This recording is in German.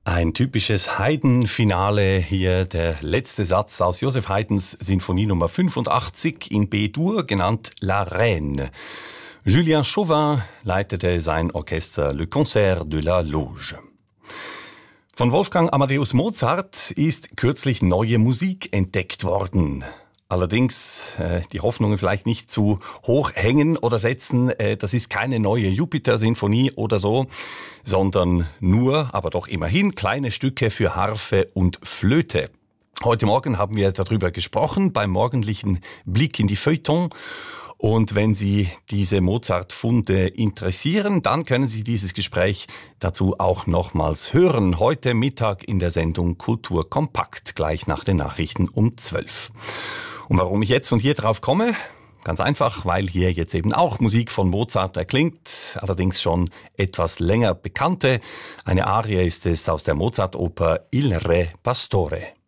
Ein typisches Haydn-Finale hier, der letzte Satz aus Joseph Haydns Sinfonie Nummer 85 in B-Dur, genannt La Reine. Julien Chauvin leitete sein Orchester Le Concert de la Loge. Von Wolfgang Amadeus Mozart ist kürzlich neue Musik entdeckt worden. Allerdings die Hoffnungen vielleicht nicht zu hoch hängen oder setzen. Das ist keine neue Jupiter-Sinfonie oder so, sondern nur, aber doch immerhin, kleine Stücke für Harfe und Flöte. Heute Morgen haben wir darüber gesprochen beim morgendlichen Blick in die Feuilleton. Und wenn Sie diese Mozart-Funde interessieren, dann können Sie dieses Gespräch dazu auch nochmals hören. Heute Mittag in der Sendung Kultur kompakt, gleich nach den Nachrichten um 12. Und warum ich jetzt und hier drauf komme? Ganz einfach, weil hier jetzt eben auch Musik von Mozart erklingt, allerdings schon etwas länger bekannte. Eine Arie ist es aus der Mozart-Oper Il Re Pastore.